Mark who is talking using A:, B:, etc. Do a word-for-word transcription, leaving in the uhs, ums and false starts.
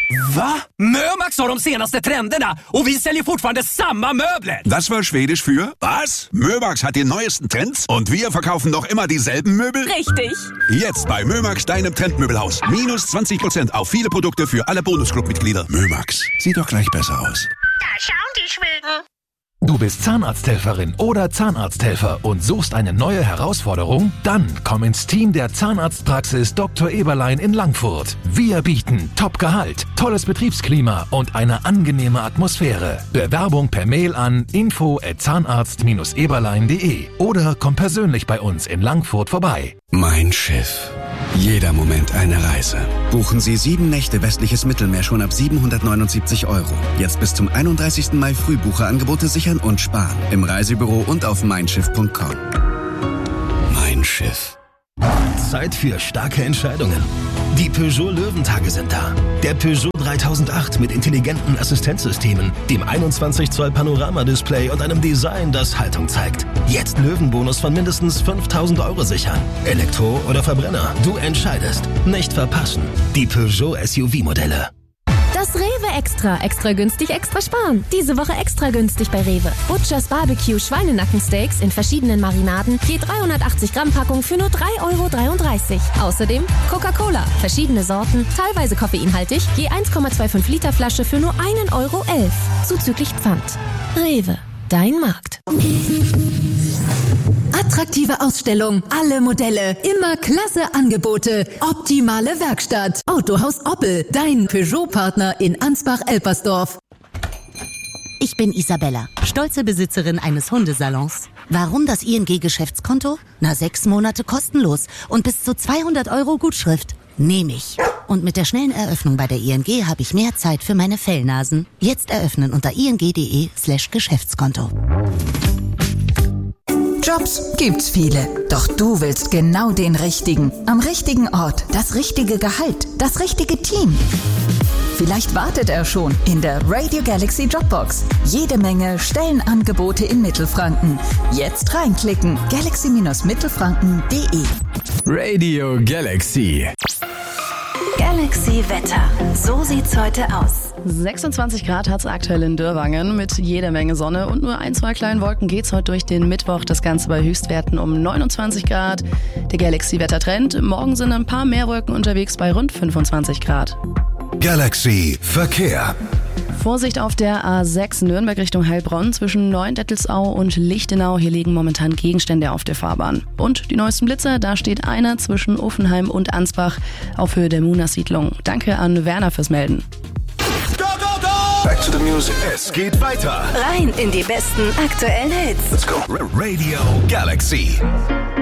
A: Va? Mömax har de senaste trenderna och vi säljer fortfarande samma möbler.
B: Das war Schwedisch für was? Mömax hat die neuesten Trends und wir verkaufen noch immer dieselben Möbel?
C: Richtig.
B: Jetzt bei Mömax, deinem Trendmöbelhaus. Minus zwanzig Prozent auf viele Produkte für alle Bonusclub-Mitglieder. Mömax, sieht doch gleich besser aus.
D: Da schauen die Schweden.
E: Du bist Zahnarzthelferin oder Zahnarzthelfer und suchst eine neue Herausforderung? Dann komm ins Team der Zahnarztpraxis Doktor Eberlein in Langfurt. Wir bieten Top-Gehalt, tolles Betriebsklima und eine angenehme Atmosphäre. Bewerbung per Mail an info at zahnarzt Bindestrich eberlein punkt de oder komm persönlich bei uns in Langfurt vorbei.
F: Mein Schiff. Jeder Moment eine Reise. Buchen Sie sieben Nächte westliches Mittelmeer schon ab siebenhundertneunundsiebzig Euro. Jetzt bis zum einunddreißigsten Mai Frühbucherangebote sichern und sparen. Im Reisebüro und auf mein schiff punkt com. Mein Schiff.
G: Zeit für starke Entscheidungen. Die Peugeot Löwentage sind da. Der Peugeot dreitausendacht mit intelligenten Assistenzsystemen, dem einundzwanzig Zoll Panoramadisplay und einem Design, das Haltung zeigt. Jetzt Löwenbonus von mindestens fünftausend Euro sichern. Elektro oder Verbrenner, du entscheidest. Nicht verpassen. Die Peugeot S U V-Modelle.
C: Das Rewe Extra. Extra günstig, extra sparen. Diese Woche extra günstig bei Rewe. Butchers Barbecue Schweinenackensteaks in verschiedenen Marinaden. Je dreihundertachtzig Gramm Packung für nur drei Euro dreiunddreißig. Außerdem Coca-Cola. Verschiedene Sorten, teilweise koffeinhaltig. Je eins Komma fünfundzwanzig Liter Flasche für nur ein Euro elf. Zuzüglich Pfand. Rewe. Dein Markt.
H: Attraktive Ausstellung, alle Modelle, immer klasse Angebote, optimale Werkstatt. Autohaus Oppel, dein Peugeot-Partner in Ansbach-Elpersdorf.
I: Ich bin Isabella, stolze Besitzerin eines Hundesalons. Warum das I N G-Geschäftskonto? Na, sechs Monate kostenlos und bis zu zweihundert Euro Gutschrift. Nehme ich. Und mit der schnellen Eröffnung bei der I N G habe ich mehr Zeit für meine Fellnasen. Jetzt eröffnen unter ing.de slash Geschäftskonto.
H: Jobs gibt's viele, doch du willst genau den richtigen. Am richtigen Ort, das richtige Gehalt, das richtige Team. Vielleicht wartet er schon in der Radio Galaxy Jobbox. Jede Menge Stellenangebote in Mittelfranken. Jetzt reinklicken. galaxy Bindestrich mittelfranken punkt de.
J: Radio Galaxy.
K: Galaxy Wetter. So sieht's heute aus.
L: sechsundzwanzig Grad hat's aktuell in Dürrwangen mit jeder Menge Sonne und nur ein, zwei kleinen Wolken geht's heute durch den Mittwoch. Das Ganze bei Höchstwerten um neunundzwanzig Grad. Der Galaxy-Wettertrend. Morgen sind ein paar mehr Wolken unterwegs bei rund fünfundzwanzig Grad.
M: Galaxy Verkehr.
L: Vorsicht auf der A sechs Nürnberg Richtung Heilbronn zwischen Neuendettelsau und Lichtenau. Hier liegen momentan Gegenstände auf der Fahrbahn. Und die neuesten Blitzer, da steht einer zwischen Uffenheim und Ansbach auf Höhe der Muna-Siedlung. Danke an Werner fürs Melden.
M: Back to the music. Es geht weiter.
K: Rein in die besten aktuellen Hits.
M: Let's go. Radio Galaxy.